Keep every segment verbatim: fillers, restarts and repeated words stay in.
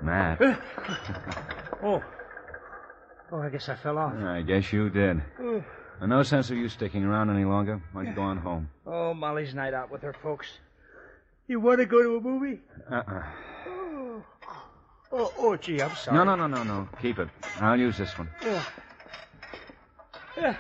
Matt. oh. Oh, I guess I fell off. I guess you did. Oh, And no sense of you sticking around any longer. Why don't you go on home? oh Molly's night out with her folks. You want to go to a movie? Uh-uh. Oh, oh, oh gee, I'm sorry. No, no, no, no, no. Keep it. I'll use this one. Oh. Yeah.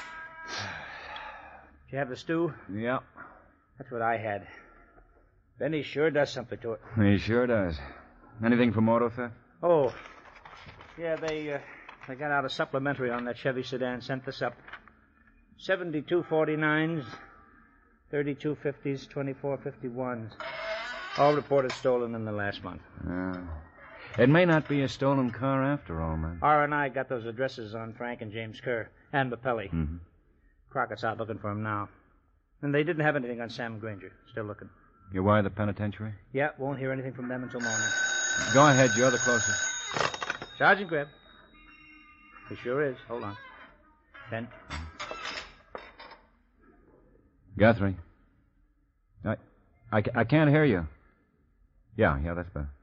Did you have the stew? Yeah. That's what I had. Benny sure does something to it. He sure does. Anything from auto theft? Oh. Yeah, they uh, they got out a supplementary on that Chevy sedan, sent this up. seventy-two forty-nines, thirty-two fifties, twenty-four fifty-ones. All reported stolen in the last month. Uh, it may not be a stolen car after all, man. R and I got those addresses on Frank and James Kerr and Bapelli. Mm-hmm. Crockett's out looking for him now. And they didn't have anything on Sam Granger. Still looking. You wire the penitentiary? Yeah, won't hear anything from them until morning. Go ahead, you're the closest. Sergeant Greb. He sure is. Hold on. Ben. Guthrie. I, I, I can't hear you. Yeah, yeah, that's better.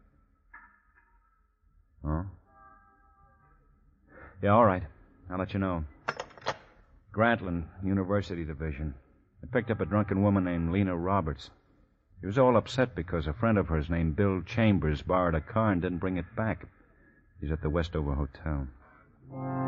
Oh? Yeah, all right. I'll let you know. Grantland, University Division. I picked up a drunken woman named Lena Roberts. She was all upset because a friend of hers named Bill Chambers borrowed a car and didn't bring it back. He's at the Westover Hotel.